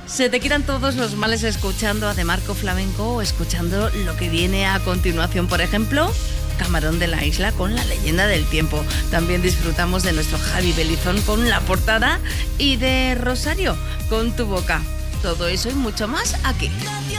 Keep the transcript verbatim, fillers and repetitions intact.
Se te quitan todos los males escuchando a De Marco Flamenco o escuchando lo que viene a continuación, por ejemplo, Camarón de la Isla con La Leyenda del Tiempo. También disfrutamos de nuestro Javi Belizón con La Portada y de Rosario con Tu Boca. Todo eso y mucho más aquí.